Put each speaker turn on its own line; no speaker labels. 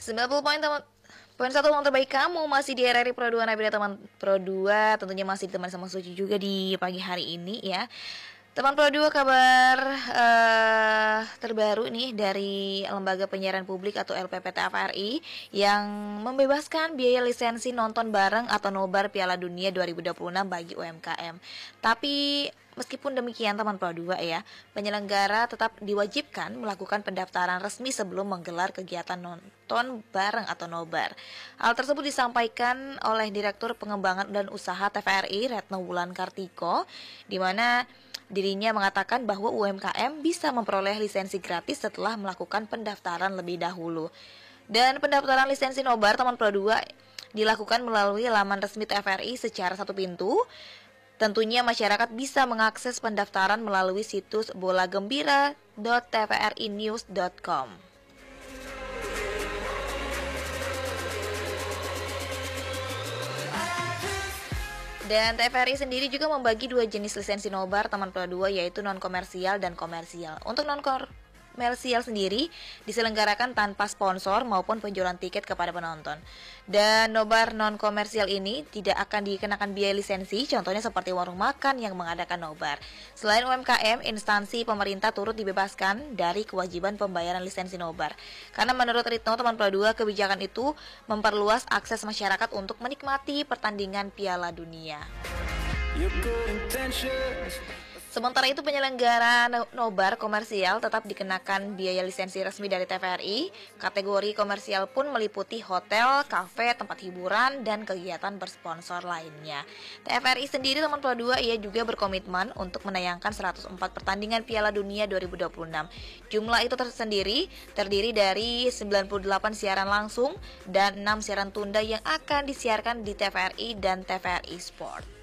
90 poin teman. Poin satu uang terbaik kamu masih di RRI Pro 2 Nabila teman Pro 2, tentunya masih ditemani sama Suci juga di pagi hari ini ya. Teman Pro 2, kabar terbaru nih dari Lembaga Penyiaran Publik atau LPP TVRI yang membebaskan biaya lisensi nonton bareng atau nobar Piala Dunia 2026 bagi UMKM. Tapi meskipun demikian teman Pro 2 ya, penyelenggara tetap diwajibkan melakukan pendaftaran resmi sebelum menggelar kegiatan nonton bareng atau nobar. Hal tersebut disampaikan oleh Direktur Pengembangan dan Usaha TVRI Retno Wulan Kartiko, di mana dirinya mengatakan bahwa UMKM bisa memperoleh lisensi gratis setelah melakukan pendaftaran lebih dahulu. Dan pendaftaran lisensi nobar teman Pro 2 dilakukan melalui laman resmi TVRI secara satu pintu. Tentunya masyarakat bisa mengakses pendaftaran melalui situs bolagembira.tvrinews.com. Dan TVRI sendiri juga membagi dua jenis lisensi nobar teman Pro 2, yaitu non-komersial dan komersial. Untuk non-komersial sendiri diselenggarakan tanpa sponsor maupun penjualan tiket kepada penonton. Dan nobar non-komersial ini tidak akan dikenakan biaya lisensi, contohnya seperti warung makan yang mengadakan nobar. Selain UMKM, instansi pemerintah turut dibebaskan dari kewajiban pembayaran lisensi nobar. Karena menurut Ritno teman Pro 2, kebijakan itu memperluas akses masyarakat untuk menikmati pertandingan Piala Dunia. Sementara itu penyelenggara nobar komersial tetap dikenakan biaya lisensi resmi dari TVRI. Kategori komersial pun meliputi hotel, kafe, tempat hiburan, dan kegiatan bersponsor lainnya. TVRI sendiri teman Pro 2 ia juga berkomitmen untuk menayangkan 104 pertandingan Piala Dunia 2026. Jumlah itu tersendiri terdiri dari 98 siaran langsung dan 6 siaran tunda yang akan disiarkan di TVRI dan TVRI Sport.